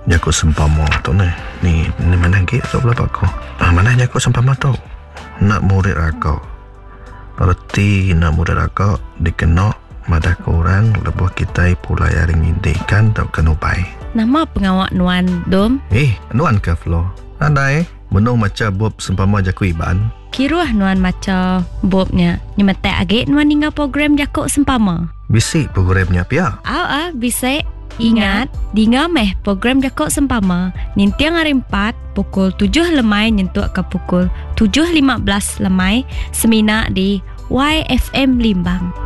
Jakut sempama tu ni mana lagi kat belakang aku. Mana jakut sempama tu? Nak murid aku. Berarti nak murid aku dikena madah korang lebuh kita pula yaring indikan tak kenupai. Nama pengawak Nuan Dom? Nuan ke Flo? Andai menung macam bob sempama jaku iban. Kiruah Nuan macam bobnya. Nyemetek agak Nuan tinggal program jakuk sempama. Bisik programnya pia. Bisik. Ingat, tinggal meh program jakuk sempama. Nintiang hari 4 pukul 7 lemai nyentuk ke pukul 7.15 lemai. Semina di YFM Limbang.